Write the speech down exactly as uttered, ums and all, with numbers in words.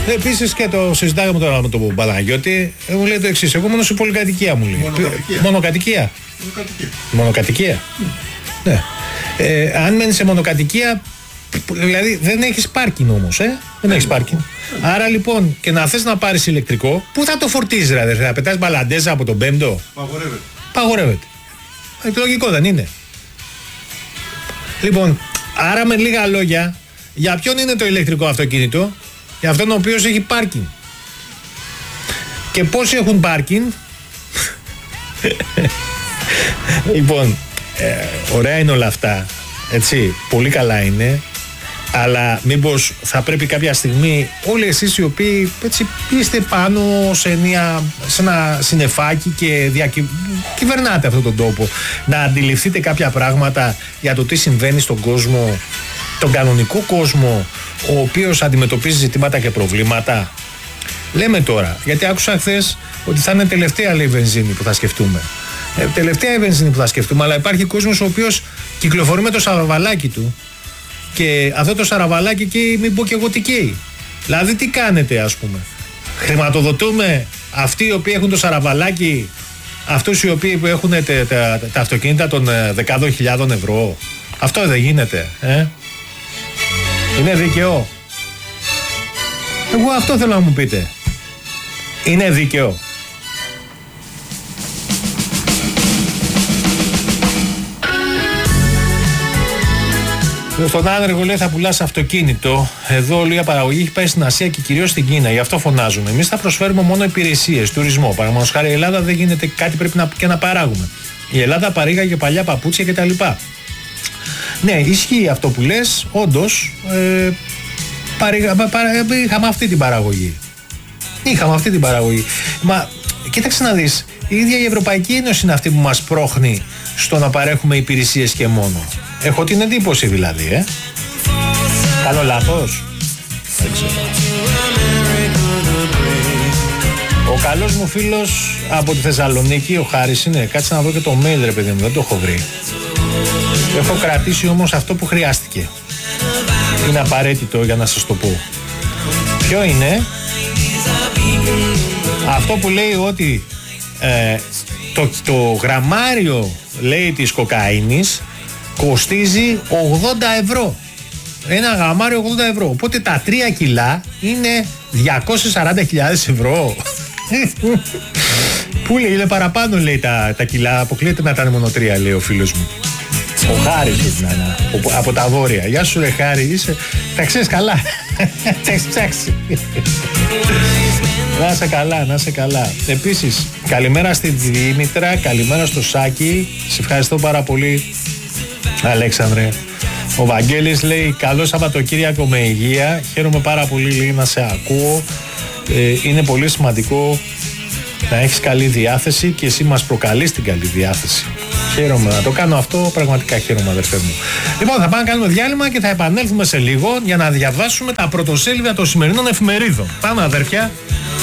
Επίσης και το συζητάγαμε τώρα με τον Παναγιώτη, μου λέει το εξής: εγώ μόνο σε πολυκατοικία μου λέει. Μονοκατοικία. Μονοκατοικία. Μονοκατοικία. Μονοκατοικία. Mm. Ναι. Ε, αν μένεις σε μονοκατοικία, δηλαδή δεν έχεις πάρκινγκ όμως, ε? Δεν έχεις πάρκινγκ. Άρα λοιπόν, και να θες να πάρεις ηλεκτρικό, πού θα το φορτίζεις, δηλαδή, θα πετάς μπαλαντέζα από τον πέμπτο? Παγορεύεται. Παγορεύεται. Ε, λογικό δεν είναι? Λοιπόν, άρα με λίγα λόγια, για ποιον είναι το ηλεκτρικό αυτοκίνητο? Για αυτόν ο οποίος έχει πάρκινγκ. Και πόσοι έχουν πάρκινγκ? Λοιπόν, ε, ωραία είναι όλα αυτά, έτσι, πολύ καλά είναι, αλλά μήπως θα πρέπει κάποια στιγμή όλοι εσείς οι οποίοι, έτσι, είστε πάνω σε, μια, σε ένα συννεφάκι και διακυ... κυβερνάτε αυτόν τον τόπο, να αντιληφθείτε κάποια πράγματα για το τι συμβαίνει στον κόσμο, τον κανονικό κόσμο, ο οποίος αντιμετωπίζει ζητήματα και προβλήματα. Λέμε τώρα, γιατί άκουσα χθες ότι θα είναι τελευταία, λέει, βενζίνη που θα σκεφτούμε. Ε, τελευταία η βενζίνη που θα σκεφτούμε, αλλά υπάρχει κόσμος ο οποίος κυκλοφορεί με το σαραβαλάκι του και αυτό το σαραβαλάκι καίει, μην πω και εγώ τι καίει. Δηλαδή τι κάνετε, ας πούμε? Χρηματοδοτούμε αυτοί οι οποίοι έχουν το σαραβαλάκι, αυτούς οι οποίοι που έχουν τα, τα, τα αυτοκίνητα των δεκάδων χιλιάδων ευρώ? Αυτό δεν γίνεται, ε? Είναι δίκαιο? Εγώ αυτό θέλω να μου πείτε. Είναι δίκαιο? Στον άνεργο, λέει, θα πουλάς αυτοκίνητο. Εδώ, λέει, η παραγωγή έχει πάει στην Ασία και κυρίως στην Κίνα. Γι' αυτό φωνάζουν. Εμείς θα προσφέρουμε μόνο υπηρεσίες, τουρισμό. Παραδείγματος χάρη, η Ελλάδα δεν γίνεται, κάτι πρέπει να, και να παράγουμε. Η Ελλάδα παρήγαγε παλιά παπούτσια κτλ. Ναι, ισχύει αυτό που λες. Όντως, ε, παρήγα, πα, παρα, είχαμε αυτή την παραγωγή. Είχαμε αυτή την παραγωγή. Μα κοίταξε να δεις. Η ίδια η Ευρωπαϊκή Ένωση είναι αυτή που μας πρόχνει στο να παρέχουμε υπηρεσίες και μόνο. Έχω την εντύπωση δηλαδή, ε. Κάνω λάθος? Δεν ξέρω. Ο καλός μου φίλος από τη Θεσσαλονίκη, ο Χάρης είναι. Κάτσε να βρω και το mail, ρε παιδί μου, δεν το έχω βρει. Έχω κρατήσει όμως αυτό που χρειάστηκε. Είναι απαραίτητο για να σας το πω. Ποιο είναι? Αυτό που λέει ότι ε, το, το γραμμάριο, λέει, της κοκαίνης κοστίζει ογδόντα ευρώ. Ένα γραμμάριο ογδόντα ευρώ. Οπότε τα τρία κιλά είναι διακόσιες σαράντα χιλιάδες ευρώ. Πού, λέει, είναι παραπάνω, λέει, τα, τα κιλά. Αποκλείεται να ήταν μόνο τρία, λέει ο φίλος μου. Ο Χάρης, από, από τα βόρεια. Γεια σου, ρε Χάρη, είσαι... τα ξέρεις καλά. Τα έχεις ψάξει. Να είσαι καλά, να είσαι καλά. Επίσης, καλημέρα στη Δήμητρα, καλημέρα στο Σάκη. Σε ευχαριστώ πάρα πολύ, Αλέξανδρε. Ο Βαγγέλης λέει: καλό Σαββατοκύριακο με υγεία. Χαίρομαι πάρα πολύ, λέει, να σε ακούω. Ε, είναι πολύ σημαντικό να έχεις καλή διάθεση και εσύ μας προκαλείς την καλή διάθεση. Χαίρομαι να το κάνω αυτό, πραγματικά χαίρομαι, αδερφέ μου. Λοιπόν, θα πάμε να κάνουμε διάλειμμα και θα επανέλθουμε σε λίγο για να διαβάσουμε τα πρωτοσέλιδα των σημερινών εφημερίδων. Πάμε, αδερφιά.